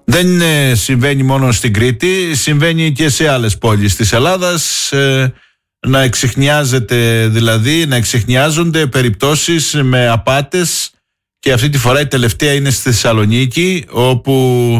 Δεν συμβαίνει μόνο στην Κρήτη, συμβαίνει και σε άλλες πόλεις της Ελλάδας. Να εξιχνιάζεται δηλαδή, να εξιχνιάζονται περιπτώσεις με απάτες, και αυτή τη φορά η τελευταία είναι στη Θεσσαλονίκη, όπου